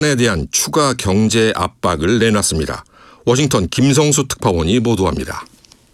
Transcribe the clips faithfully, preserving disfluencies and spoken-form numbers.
에 대한 추가 경제 압박을 내놨습니다. 워싱턴 김성수 특파원이 보도합니다.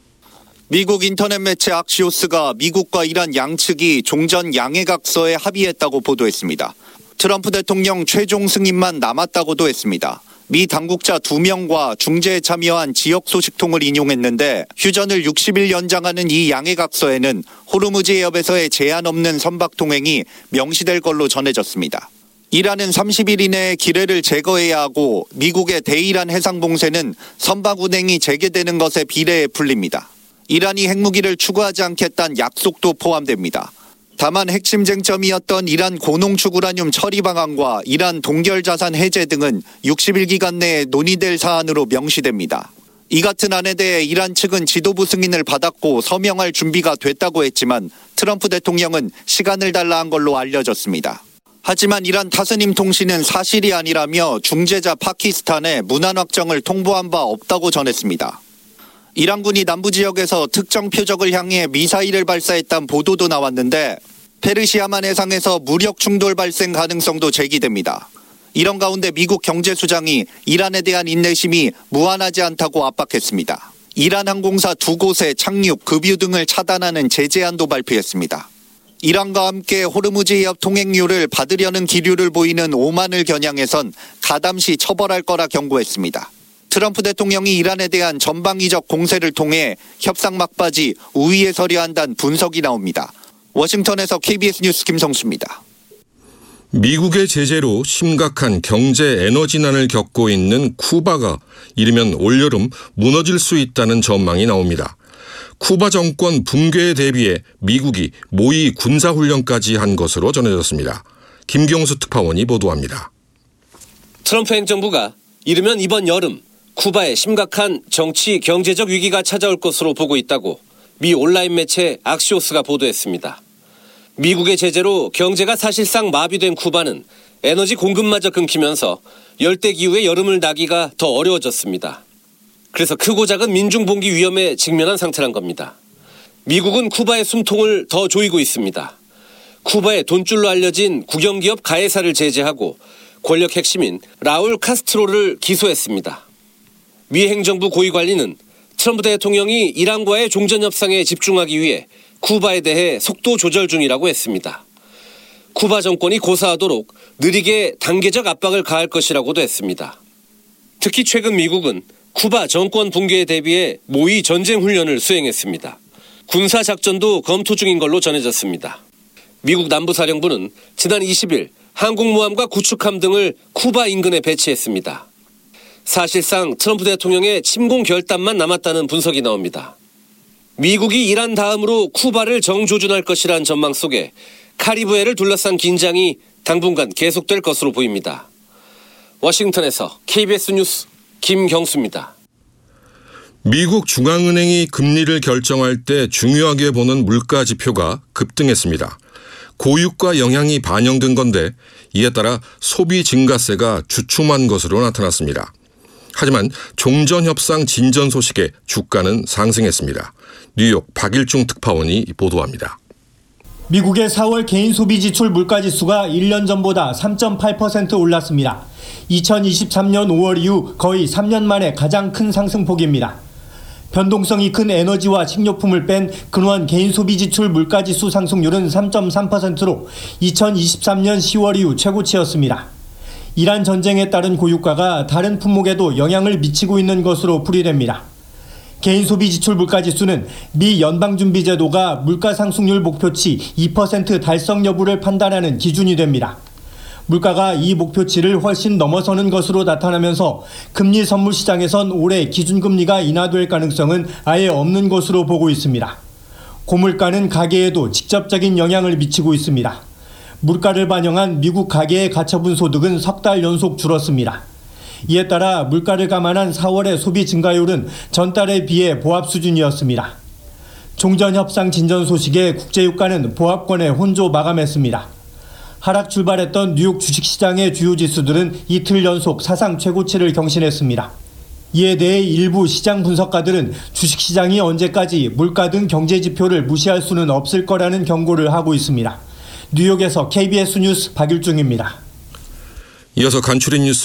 미국 인터넷 매체 악시오스가 미국과 이란 양측이 종전 양해각서에 합의했다고 보도했습니다. 트럼프 대통령 최종 승인만 남았다고도 했습니다. 미 당국자 두 명과 중재에 참여한 지역 소식통을 인용했는데 휴전을 육십 일 연장하는 이 양해각서에는 호르무즈 해협에서의 제한 없는 선박 통행이 명시될 걸로 전해졌습니다. 이란은 삼십 일 이내에 기뢰를 제거해야 하고 미국의 대이란 해상봉쇄는 선박 운행이 재개되는 것에 비례해 풀립니다. 이란이 핵무기를 추구하지 않겠다는 약속도 포함됩니다. 다만 핵심 쟁점이었던 이란 고농축 우라늄 처리 방안과 이란 동결 자산 해제 등은 육십 일 기간 내에 논의될 사안으로 명시됩니다. 이 같은 안에 대해 이란 측은 지도부 승인을 받았고 서명할 준비가 됐다고 했지만 트럼프 대통령은 시간을 달라 한 걸로 알려졌습니다. 하지만 이란 타스님 통신은 사실이 아니라며 중재자 파키스탄에 문안 확정을 통보한 바 없다고 전했습니다. 이란군이 남부 지역에서 특정 표적을 향해 미사일을 발사했다는 보도도 나왔는데 페르시아만 해상에서 무력 충돌 발생 가능성도 제기됩니다. 이런 가운데 미국 경제수장이 이란에 대한 인내심이 무한하지 않다고 압박했습니다. 이란 항공사 두 곳의 착륙, 급유 등을 차단하는 제재안도 발표했습니다. 이란과 함께 호르무즈 해협 통행료를 받으려는 기류를 보이는 오만을 겨냥해선 가담시 처벌할 거라 경고했습니다. 트럼프 대통령이 이란에 대한 전방위적 공세를 통해 협상 막바지 우위에 서려 한다는 분석이 나옵니다. 워싱턴에서 케이비에스 뉴스 김성수입니다. 미국의 제재로 심각한 경제 에너지난을 겪고 있는 쿠바가 이르면 올여름 무너질 수 있다는 전망이 나옵니다. 쿠바 정권 붕괴에 대비해 미국이 모의 군사훈련까지 한 것으로 전해졌습니다. 김경수 특파원이 보도합니다. 트럼프 행정부가 이르면 이번 여름 쿠바에 심각한 정치 경제적 위기가 찾아올 것으로 보고 있다고 미 온라인 매체 악시오스가 보도했습니다. 미국의 제재로 경제가 사실상 마비된 쿠바는 에너지 공급마저 끊기면서 열대기후의 여름을 나기가 더 어려워졌습니다. 그래서 크고 작은 민중봉기 위험에 직면한 상태란 겁니다. 미국은 쿠바의 숨통을 더 조이고 있습니다. 쿠바의 돈줄로 알려진 국영기업 가에사를 제재하고 권력 핵심인 라울 카스트로를 기소했습니다. 미 행정부 고위 관리는 트럼프 대통령이 이란과의 종전 협상에 집중하기 위해 쿠바에 대해 속도 조절 중이라고 했습니다. 쿠바 정권이 고사하도록 느리게 단계적 압박을 가할 것이라고도 했습니다. 특히 최근 미국은 쿠바 정권 붕괴에 대비해 모의 전쟁 훈련을 수행했습니다. 군사 작전도 검토 중인 걸로 전해졌습니다. 미국 남부사령부는 지난 이십 일 항공모함과 구축함 등을 쿠바 인근에 배치했습니다. 사실상 트럼프 대통령의 침공 결단만 남았다는 분석이 나옵니다. 미국이 이란 다음으로 쿠바를 정조준할 것이란 전망 속에 카리브해를 둘러싼 긴장이 당분간 계속될 것으로 보입니다. 워싱턴에서 케이비에스 뉴스 김경수입니다. 미국 중앙은행이 금리를 결정할 때 중요하게 보는 물가 지표가 급등했습니다. 고유가 영향이 반영된 건데 이에 따라 소비 증가세가 주춤한 것으로 나타났습니다. 하지만 종전협상 진전 소식에 주가는 상승했습니다. 뉴욕 박일중 특파원이 보도합니다. 미국의 사월 개인 소비 지출 물가지수가 일 년 전보다 삼 점 팔 퍼센트 올랐습니다. 이천이십삼 년 오월 이후 거의 삼 년 만에 가장 큰 상승폭입니다. 변동성이 큰 에너지와 식료품을 뺀 근원 개인 소비 지출 물가지수 상승률은 삼 점 삼 퍼센트로 이천이십삼 년 시월 이후 최고치였습니다. 이란 전쟁에 따른 고유가가 다른 품목에도 영향을 미치고 있는 것으로 풀이됩니다. 개인 소비 지출 물가지수는 미 연방준비제도가 물가 상승률 목표치 이 퍼센트 달성 여부를 판단하는 기준이 됩니다. 물가가 이 목표치를 훨씬 넘어서는 것으로 나타나면서 금리 선물 시장에선 올해 기준금리가 인하될 가능성은 아예 없는 것으로 보고 있습니다. 고물가는 가계에도 직접적인 영향을 미치고 있습니다. 물가를 반영한 미국 가계의 가처분 소득은 석 달 연속 줄었습니다. 이에 따라 물가를 감안한 사월의 소비 증가율은 전달에 비해 보합 수준이었습니다. 종전협상 진전 소식에 국제유가는 보합권에 혼조 마감했습니다. 하락 출발했던 뉴욕 주식시장의 주요 지수들은 이틀 연속 사상 최고치를 경신했습니다. 이에 대해 일부 시장 분석가들은 주식시장이 언제까지 물가 등 경제지표를 무시할 수는 없을 거라는 경고를 하고 있습니다. 뉴욕에서 케이비에스 뉴스 박일중입니다. 이어서 간추린 뉴스